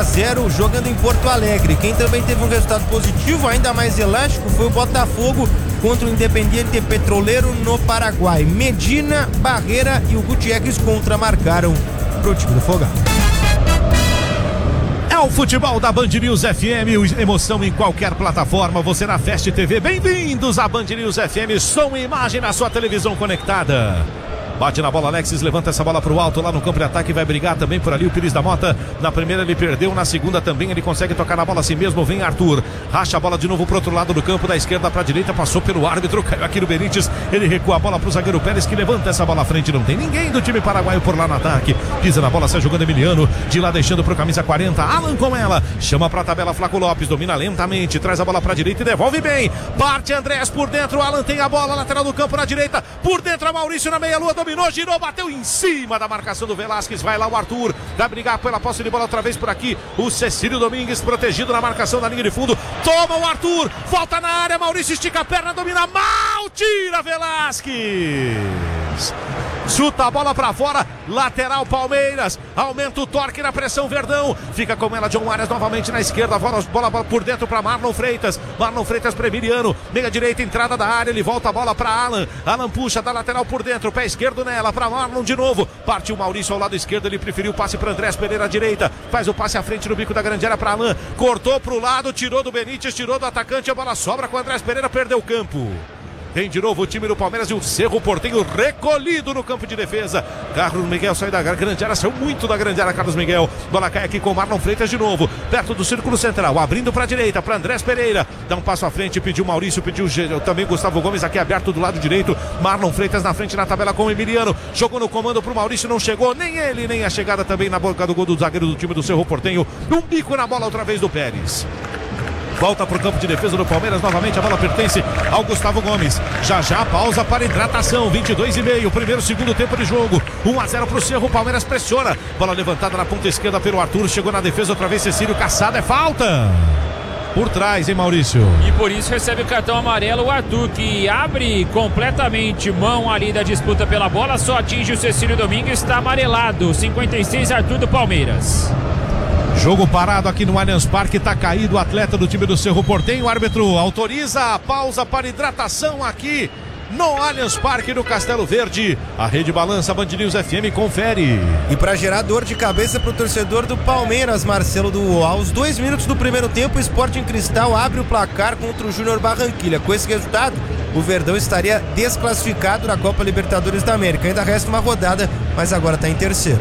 1-0 jogando em Porto Alegre. Quem também teve um resultado positivo, ainda mais elástico, foi o Botafogo contra o Independiente Petroleiro no Paraguai. Medina, Barreira e o Gutierrez marcaram pro time do Fogão. É o futebol da Band News FM, emoção em qualquer plataforma, você na Fast TV. Bem-vindos à Band News FM, som e imagem na sua televisão conectada. Bate na bola, Alexis, levanta essa bola pro alto lá no campo de ataque, vai brigar também por ali o Pires da Mota. Na primeira ele perdeu, na segunda também ele consegue tocar na bola assim mesmo, vem Arthur, racha a bola de novo pro outro lado do campo, da esquerda pra direita, passou pelo árbitro, caiu aqui no Benítez, ele recua a bola pro zagueiro Pérez, que levanta essa bola à frente, não tem ninguém do time paraguaio por lá no ataque, pisa na bola, sai jogando Emiliano, de lá deixando pro camisa 40, Alan com ela, chama pra tabela Flaco Lopes, domina lentamente, traz a bola pra direita e devolve bem, parte Andrés por dentro, Alan tem a bola, lateral do campo na direita, por dentro a Maurício na meia-lua, dominou, girou, bateu em cima da marcação do Velasquez, vai lá o Arthur, vai brigar pela posse de bola outra vez por aqui, o Cecílio Domingues protegido na marcação da linha de fundo, toma o Arthur, volta na área, Maurício estica a perna, domina mal, tira Velasquez, chuta a bola pra fora, lateral Palmeiras, aumenta o torque na pressão Verdão, fica com ela John Arias novamente na esquerda, bola por dentro pra Marlon Freitas pra Emiliano, meia direita, entrada da área, ele volta a bola pra Alan puxa da lateral por dentro, pé esquerdo nela, pra Marlon de novo, partiu Maurício ao lado esquerdo, ele preferiu o passe pra Andrés Pereira à direita, faz o passe à frente no bico da grande área pra Alan, cortou pro lado, tirou do Benítez, tirou do atacante, a bola sobra com o Andrés Pereira, perdeu o campo. Tem de novo o time do Palmeiras e o Cerro Porteño recolhido no campo de defesa. Carlos Miguel sai da grande área, saiu muito da grande área, Carlos Miguel. Bola cai aqui com o Marlon Freitas de novo, perto do círculo central, abrindo para a direita, para Andrés Pereira. Dá um passo à frente, pediu Maurício, pediu também Gustavo Gomes aqui aberto do lado direito. Marlon Freitas na frente na tabela com o Emiliano. Jogou no comando pro Maurício, não chegou, nem ele, nem a chegada também na boca do gol do zagueiro do time do Cerro Porteño. Um bico na bola outra vez do Pérez. Volta para o campo de defesa do Palmeiras, novamente a bola pertence ao Gustavo Gomes. Já pausa para hidratação, 22,5, primeiro, segundo tempo de jogo, 1-0 para o Cerro, o Palmeiras pressiona, bola levantada na ponta esquerda pelo Arthur, chegou na defesa outra vez Cecílio, caçada, é falta por trás, hein, Maurício? E por isso recebe o cartão amarelo o Arthur, que abre completamente mão ali da disputa pela bola, só atinge o Cecílio Domingues, está amarelado, 56 Arthur do Palmeiras. Jogo parado aqui no Allianz Parque, tá caído o atleta do time do Cerro Porteño, o árbitro autoriza a pausa para hidratação aqui no Allianz Parque, no Castelo Verde. A Rede Balança, Band News FM, confere. E para gerar dor de cabeça pro torcedor do Palmeiras, Marcelo, aos 2 minutos do primeiro tempo, o Sporting Cristal abre o placar contra o Júnior Barranquilla. Com esse resultado, o Verdão estaria desclassificado na Copa Libertadores da América. Ainda resta uma rodada, mas agora tá em terceiro.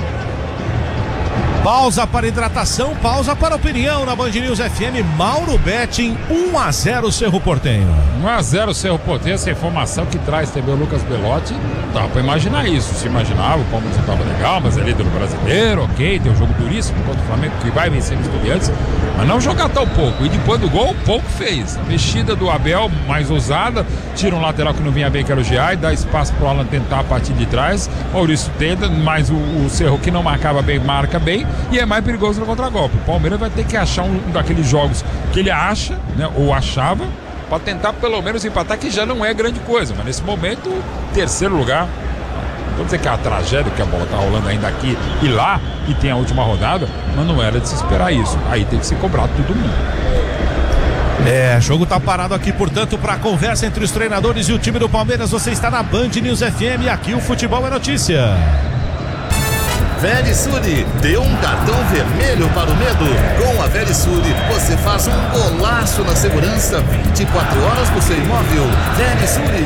Pausa para hidratação, pausa para opinião na Band News FM. Mauro Betting, 1-0 Cerro Porteño. 1-0 Cerro Porteño, essa informação que traz também o Lucas Belotti. Dá para imaginar isso. Se imaginava, o Palmeiras estava legal, mas é líder brasileiro, ok, tem um jogo duríssimo contra o Flamengo que vai vencer os Estudiantes, mas não jogar tão pouco. E depois do gol, pouco fez. A mexida do Abel, mais ousada, tira um lateral que não vinha bem, que era o Giai, dá espaço para o Alan tentar a partir de trás. Maurício tenta, mas o Cerro, que não marcava bem, marca bem. E é mais perigoso no contragolpe. O Palmeiras vai ter que achar um daqueles jogos que ele acha, né, ou achava, para tentar pelo menos empatar, que já não é grande coisa. Mas nesse momento, terceiro lugar. Não vou dizer que é a tragédia, que a bola tá rolando ainda aqui e lá, e tem a última rodada, mas não era de se esperar isso. Aí tem que ser cobrado todo mundo. Jogo tá parado aqui, portanto, para a conversa entre os treinadores e o time do Palmeiras. Você está na Band News FM, aqui o futebol é notícia. Verisure, dê um cartão vermelho para o medo. Com a Verisure, você faz um golaço na segurança 24 horas do seu imóvel. Verisure.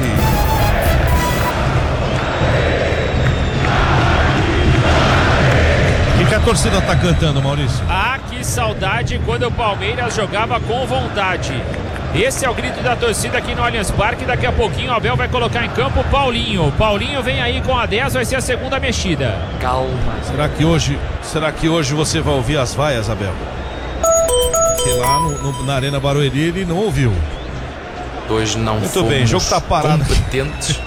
O que a torcida tá cantando, Maurício? Ah, que saudade quando o Palmeiras jogava com vontade. Esse é o grito da torcida aqui no Allianz Parque. Daqui a pouquinho o Abel vai colocar em campo o Paulinho. Paulinho vem aí com a 10, vai ser a segunda mexida. Calma. Será que hoje você vai ouvir as vaias, Abel? Porque lá na Arena Barueri ele não ouviu. Hoje não. Muito bem, o jogo tá parado. Competentes.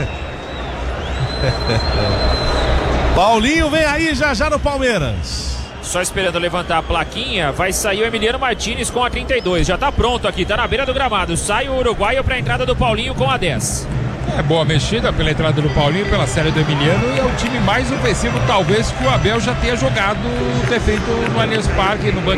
Paulinho vem aí já no Palmeiras. Só esperando levantar a plaquinha, vai sair o Emiliano Martínez com a 32. Já tá pronto aqui, tá na beira do gramado. Sai o uruguaio pra entrada do Paulinho com a 10. É boa mexida pela entrada do Paulinho, pela série do Emiliano, e é o time mais ofensivo talvez que o Abel já tenha jogado, ter feito no Allianz Parque, no